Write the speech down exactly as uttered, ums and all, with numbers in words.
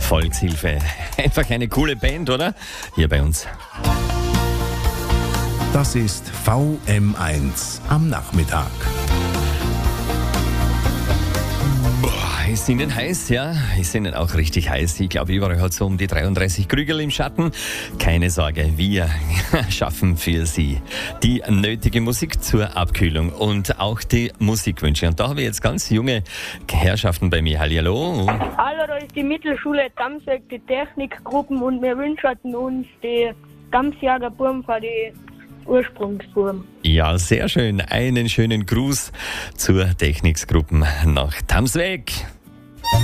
Volkshilfe. Einfach eine coole Band, oder? Hier bei uns. Das ist V M eins am Nachmittag. Boah, ist Ihnen heiß, ja? Ist Ihnen auch richtig heiß. Ich glaube, überall hat es so um die dreiunddreißig Krügel im Schatten. Keine Sorge, wir schaffen für Sie die nötige Musik zur Abkühlung und auch die Musikwünsche. Und da habe ich jetzt ganz junge Herrschaften bei mir. Hallihallo. Hallo, da ist die Mittelschule Damsweg, die Technikgruppen, und wir wünschen uns die Gamsjager Burm für die Ursprungsburm. Ja, sehr schön. Einen schönen Gruß zur Technikgruppen nach Tamsweg.